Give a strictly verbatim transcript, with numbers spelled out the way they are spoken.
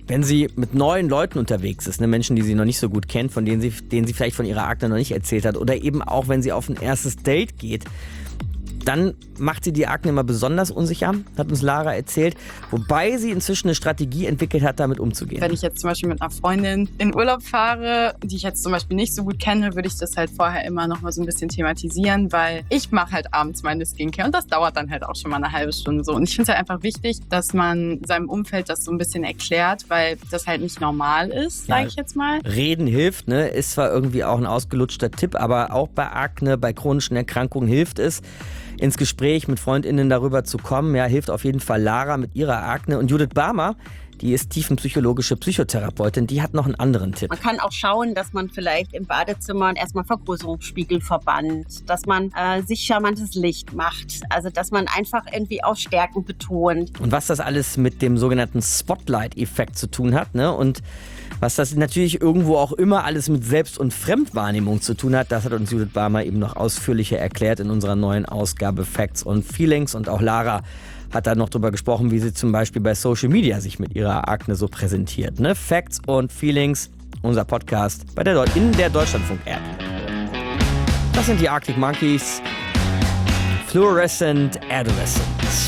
Wenn sie mit neuen Leuten unterwegs ist, ne, Menschen, die sie noch nicht so gut kennt, von denen sie, denen sie vielleicht von ihrer Akne noch nicht erzählt hat, oder eben auch, wenn sie auf ein erstes Date geht, dann macht sie die Akne immer besonders unsicher, hat uns Lara erzählt, wobei sie inzwischen eine Strategie entwickelt hat, damit umzugehen. Wenn ich jetzt zum Beispiel mit einer Freundin in Urlaub fahre, die ich jetzt zum Beispiel nicht so gut kenne, würde ich das halt vorher immer noch mal so ein bisschen thematisieren, weil ich mache halt abends meine Skincare und das dauert dann halt auch schon mal eine halbe Stunde so. Und ich finde es halt einfach wichtig, dass man seinem Umfeld das so ein bisschen erklärt, weil das halt nicht normal ist, sage Ja, ich jetzt mal. Reden hilft, ne? Ist zwar irgendwie auch ein ausgelutschter Tipp, aber auch bei Akne, bei chronischen Erkrankungen hilft es, ins Gespräch mit FreundInnen darüber zu kommen. Ja, hilft auf jeden Fall Lara mit ihrer Akne. Und Judith Barmer, die ist tiefenpsychologische Psychotherapeutin, die hat noch einen anderen Tipp. Man kann auch schauen, dass man vielleicht im Badezimmer erstmal Vergrößerungsspiegel verbannt, dass man äh, sich charmantes Licht macht, also dass man einfach irgendwie auch Stärken betont. Und was das alles mit dem sogenannten Spotlight-Effekt zu tun hat, ne? Und was das natürlich irgendwo auch immer alles mit Selbst- und Fremdwahrnehmung zu tun hat, das hat uns Judith Barmer eben noch ausführlicher erklärt in unserer neuen Ausgabe Facts und Feelings. Und auch Lara hat da noch drüber gesprochen, wie sie zum Beispiel bei Social Media sich mit ihrer Akne so präsentiert. Ne? Facts und Feelings, unser Podcast bei der Deu- in der Deutschlandfunk-App. Das sind die Arctic Monkeys, Fluorescent Adolescent.